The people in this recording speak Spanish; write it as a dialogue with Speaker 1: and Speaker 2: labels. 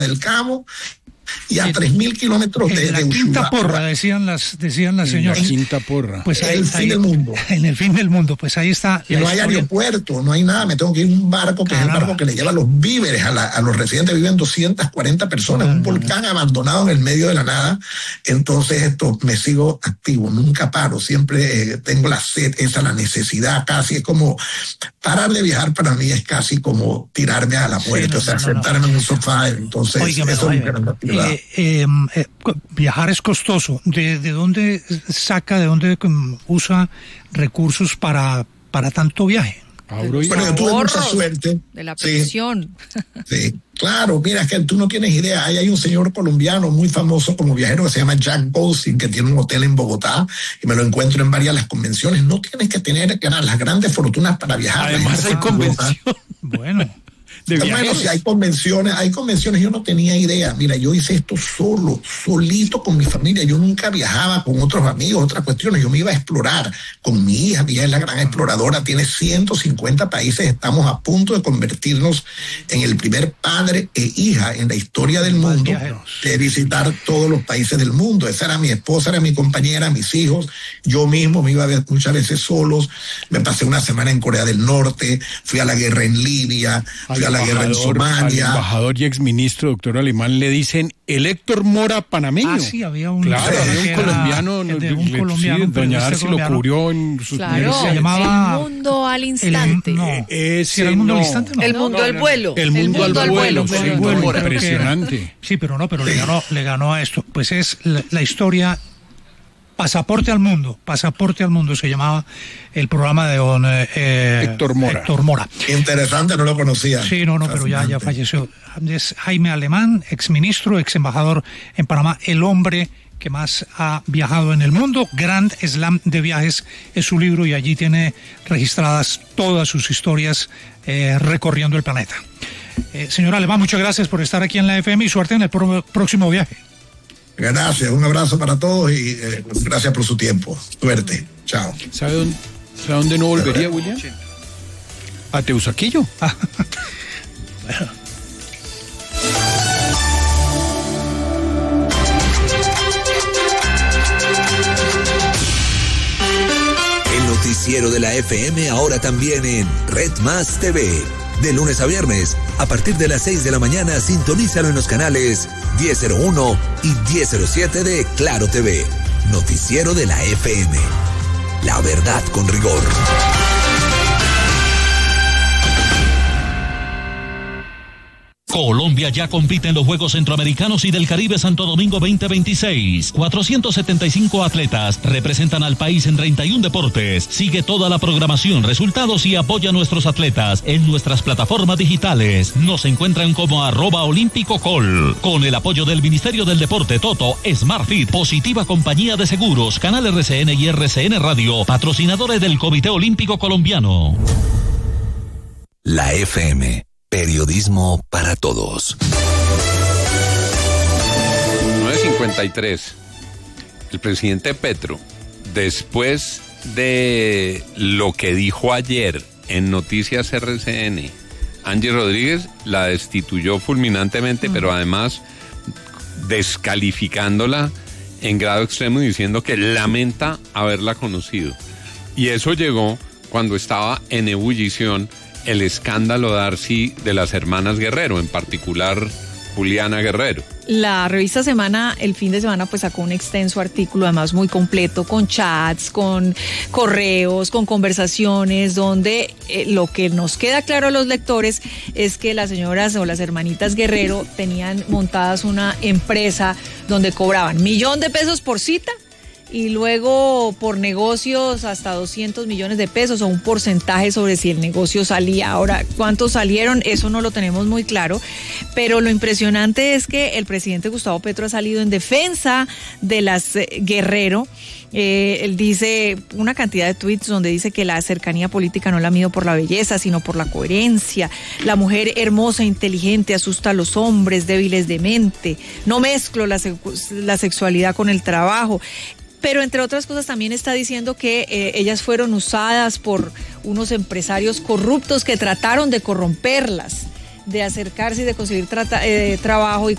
Speaker 1: del Cabo y a 3.000 kilómetros de
Speaker 2: la quinta porra, decían las señoras.
Speaker 3: La quinta porra.
Speaker 1: Pues el fin del mundo.
Speaker 2: En el fin del mundo, pues ahí está.
Speaker 1: Y no hay aeropuerto, no hay nada, me tengo que ir en un barco, que es el barco que le lleva los víveres a los residentes. Viven 240 personas, un volcán abandonado en el medio de la nada. Entonces me sigo activo, nunca paro, siempre tengo la sed, la necesidad, casi es como parar de viajar. Para mí es casi como tirarme a la muerte, sentarme en un sofá. Entonces
Speaker 2: óigame,
Speaker 1: eso es una actividad.
Speaker 2: Viajar es costoso. ¿De dónde usa recursos para tanto viaje?
Speaker 1: Bueno, yo tuve mucha suerte.
Speaker 4: De la pensión.
Speaker 1: Sí, claro, mira, es que tú no tienes idea. Hay un señor colombiano muy famoso como viajero que se llama Jack Goldstein, que tiene un hotel en Bogotá, y me lo encuentro en varias de las convenciones. No tienes que tener las grandes fortunas para viajar.
Speaker 3: Además hay convención.
Speaker 2: Bueno,
Speaker 1: si hay convenciones, yo no tenía idea. Mira, yo hice esto solito con mi familia. Yo nunca viajaba con otros amigos, otras cuestiones. Yo me iba a explorar con mi hija. Mi hija es la gran exploradora, tiene 150 países. Estamos a punto de convertirnos en el primer padre e hija en la historia del mundo de visitar todos los países del mundo. Esa era mi esposa, era mi compañera, mis hijos. Yo mismo me iba a ver muchas veces solos. Me pasé una semana en Corea del Norte, fui a la guerra en Libia, fui a la guerra en Somalia.
Speaker 3: Al embajador y exministro, doctor Alemán, le dicen el Héctor Mora panameño.
Speaker 2: Sí, había un
Speaker 3: colombiano. Doña Arce lo cubrió en sus
Speaker 4: se llamaba El Mundo al Instante.
Speaker 2: ¿Era El Mundo al Instante? No.
Speaker 4: El Mundo al Vuelo.
Speaker 3: El Mundo al Vuelo. Impresionante.
Speaker 2: Pero le ganó a esto. Pues es la historia. Pasaporte al Mundo se llamaba el programa de don
Speaker 3: Héctor
Speaker 2: Mora.
Speaker 1: Interesante, no lo conocía.
Speaker 2: Sí, pero ya falleció. Es Jaime Alemán, exministro, exembajador en Panamá, el hombre que más ha viajado en el mundo. Grand Slam de viajes es su libro y allí tiene registradas todas sus historias recorriendo el planeta. Señor Alemán, muchas gracias por estar aquí en la FM y suerte en el próximo viaje.
Speaker 1: Gracias, un abrazo para todos y gracias por su tiempo. Suerte, chao.
Speaker 3: ¿Sabe dónde no volvería, William? A Teusaquillo.
Speaker 2: Bueno.
Speaker 5: El noticiero de la FM ahora también en Red Más TV. De lunes a viernes, a partir de las 6 de la mañana, sintonízalo en los canales 1001 y 1007 de Claro TV. Noticiero de la FM. La verdad con rigor.
Speaker 6: Colombia ya compite en los Juegos Centroamericanos y del Caribe Santo Domingo 2026. 475 atletas representan al país en 31 deportes. Sigue toda la programación, resultados y apoya a nuestros atletas en nuestras plataformas digitales. Nos encuentran como @olímpicocol. Con el apoyo del Ministerio del Deporte, Toto, SmartFit, Positiva Compañía de Seguros, Canal RCN y RCN Radio, patrocinadores del Comité Olímpico Colombiano.
Speaker 5: La FM. Periodismo para todos.
Speaker 7: 9:53. El presidente Petro, después de lo que dijo ayer en Noticias RCN, Angie Rodríguez la destituyó fulminantemente, pero además descalificándola en grado extremo y diciendo que lamenta haberla conocido. Y eso llegó cuando estaba en ebullición el escándalo Darcy de las hermanas Guerrero, en particular Juliana Guerrero.
Speaker 4: La revista Semana, el fin de semana, pues sacó un extenso artículo, además muy completo, con chats, con correos, con conversaciones, donde lo que nos queda claro a los lectores es que las señoras o las hermanitas Guerrero tenían montadas una empresa donde cobraban $1.000.000 por cita, y luego por negocios hasta 200 millones de pesos o un porcentaje sobre si el negocio salía. Ahora, ¿cuántos salieron? Eso no lo tenemos muy claro, pero lo impresionante es que el presidente Gustavo Petro ha salido en defensa de las Guerrero. Él dice una cantidad de tweets donde dice que la cercanía política no la mido por la belleza, sino por la coherencia. La mujer hermosa, inteligente, asusta a los hombres débiles de mente. No mezclo la sexualidad con el trabajo. Pero entre otras cosas también está diciendo que ellas fueron usadas por unos empresarios corruptos que trataron de corromperlas. de acercarse y de conseguir trabajo y